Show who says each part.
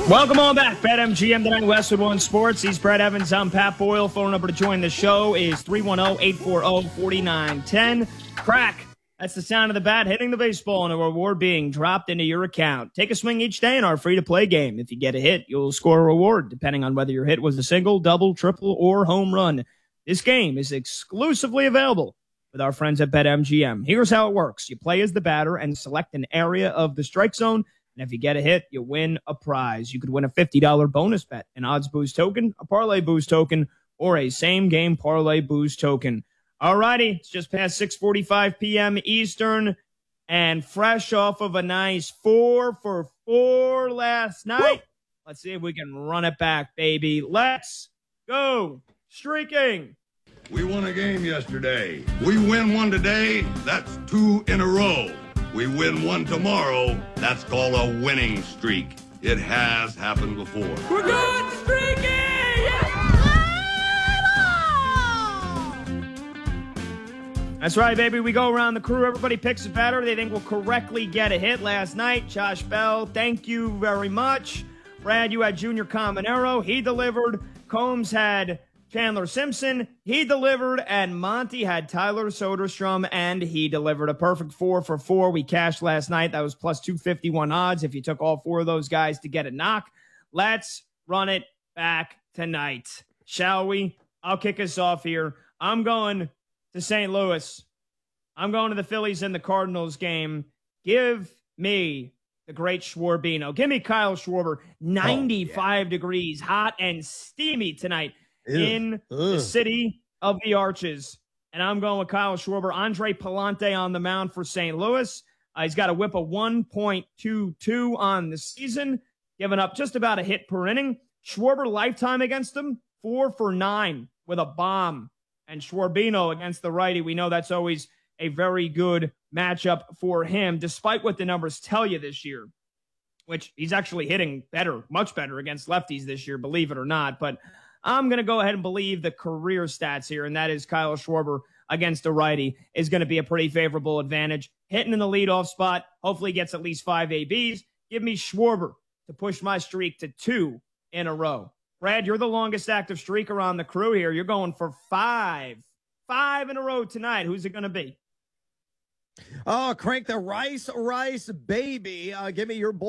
Speaker 1: Welcome on back. BetMGM tonight, Westwood One Sports. He's Brett Evans. I'm Pat Boyle. Phone number to join the show is 310-840-4910. Crack. That's the sound of the bat hitting the baseball and a reward being dropped into your account. Take a swing each day in our free-to-play game. If you get a hit, you'll score a reward, depending on whether your hit was a single, double, triple, or home run. This game is exclusively available with our friends at BetMGM. Here's how it works. You play as the batter and select an area of the strike zone. And if you get a hit, you win a prize. You could win a $50 bonus bet, an odds boost token, a parlay boost token, or a same-game parlay boost token. All righty, it's just past 6:45 p.m. Eastern, and fresh off of a nice 4 for 4 last night. Woo! Let's see if we can run it back, baby. Let's go streaking.
Speaker 2: We won a game yesterday. We win one today, that's 2 in a row. We win one tomorrow, that's called a winning streak. It has happened before.
Speaker 1: We're good streaking! Yeah! That's right, baby. We go around the crew. Everybody picks a batter they think will correctly get a hit. Last night, Josh Bell, thank you very much. Brad, you had Junior Caminero. He delivered. Combs had Chandler Simpson, he delivered, and Monty had Tyler Soderstrom, and he delivered a perfect 4 for 4. We cashed last night. That was plus 251 odds if you took all 4 of those guys to get a knock. Let's run it back tonight, shall we? I'll kick us off here. I'm going to St. Louis. I'm going to the Phillies and the Cardinals game. Give me the great Schwarbino. Give me Kyle Schwarber. 95 degrees, hot and steamy tonight. In the city of the Arches. And I'm going with Kyle Schwarber. Andre Pallante on the mound for St. Louis. He's got a whip of 1.22 on the season, giving up just about a hit per inning. Schwarber lifetime against him, 4 for 9 with a bomb. And Schwarbino against the righty. We know that's always a very good matchup for him, despite what the numbers tell you this year, which he's actually hitting better, much better against lefties this year, believe it or not. But I'm going to go ahead and believe the career stats here, and that is Kyle Schwarber against a righty is going to be a pretty favorable advantage. Hitting in the leadoff spot, hopefully gets at least 5 ABs. Give me Schwarber to push my streak to 2 in a row. Brad, you're the longest active streaker on the crew here. You're going for 5. 5 in a row tonight. Who's it going to be?
Speaker 3: Oh, crank the rice, baby. Give me your